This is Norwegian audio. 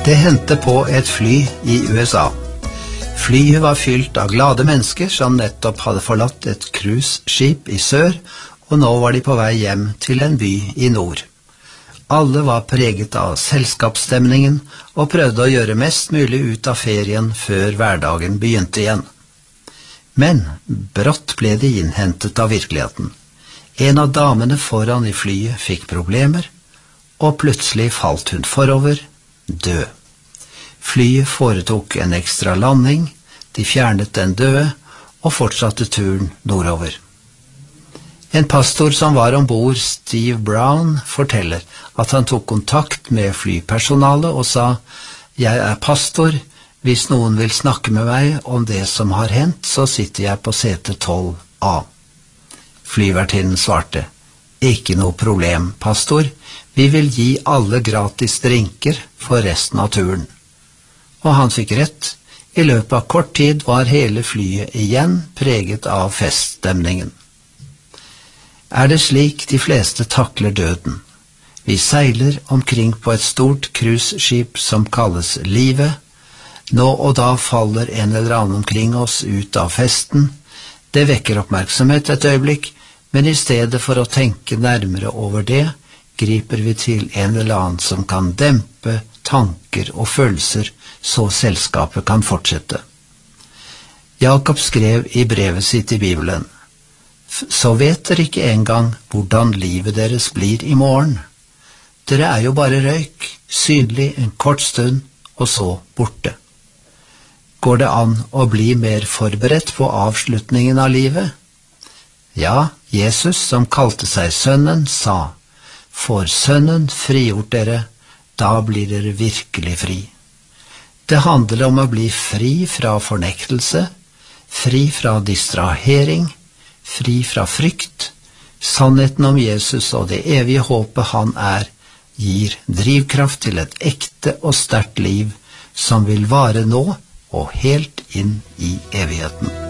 Det hendte på et fly i USA. Flyet var fylt av glade mennesker som nettopp hadde forlatt et cruiseskip i sør, og nå var de på vei hjem til en by i nord. Alle var preget av selskapsstemningen og prøvde å gjøre mest mulig ut av ferien før hverdagen begynte igjen. Men brått ble de innhentet av virkeligheten. En av damene foran i flyet fikk problemer, og plutselig falt hun forover, død. Flyet foretok en ekstra landing, de fjernet den døde og fortsatte turen nordover. En pastor som var ombord, Steve Brown, forteller at han tok kontakt med flypersonalet og sa: «Jeg er pastor, hvis noen vil snakke med meg om det som har hendt, så sitter jeg på sete 12A. Flyvertinnen svarte: «Ikke noe problem, pastor. Vi vil gi alle gratis drinker for resten av turen.» Og han fikk rett. I løpet av kort tid var hele flyet igjen preget av feststemningen. Er det slik de fleste takler døden? Vi seiler omkring på et stort cruiseskip som kalles livet. Nå og da faller en eller annen omkring oss ut av festen. Det vekker oppmerksomhet et øyeblikk, men i stedet for å tenke nærmere over det, griper vi til en eller annen som kan dempe tanker og følelser, så selskapet kan fortsette. Jakob skrev i brevet sitt i Bibelen: «Så vet dere ikke engang hvordan livet deres blir i morgen. Dere er jo bare røyk, synlig en kort stund, og så borte.» Går det an å bli mer forberedt på avslutningen av livet? Ja, Jesus, som kalte seg Sønnen, sa: «Får Sønnen frigjort dere, da blir dere virkelig fri.» Det handler om å bli fri fra fornektelse, fri fra distrahering, fri fra frykt. Sannheten om Jesus og det evige håpet han er, gir drivkraft til et ekte og sterkt liv som vil vare nå og helt inn i evigheten.